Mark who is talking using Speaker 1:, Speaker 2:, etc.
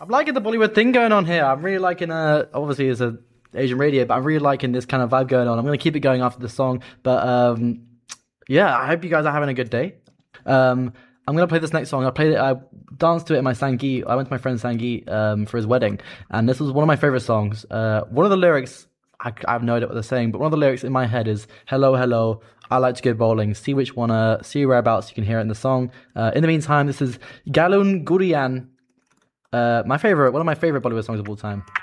Speaker 1: I'm liking the Bollywood thing going on here. I'm really liking, obviously it's a Asian radio, but I'm really liking this kind of vibe going on. I'm going to keep it going after the song. But yeah, I hope you guys are having a good day. I'm going to play this next song. I danced to it in my Sangeet. I went to my friend Sangeet for his wedding. And this was one of my favorite songs. One of the lyrics, I have no idea what they're saying, but one of the lyrics in my head is, hello, hello, I like to go bowling. See whereabouts you can hear it in the song. In the meantime, this is Galun Gurian. One of my favorite Bollywood songs of all time.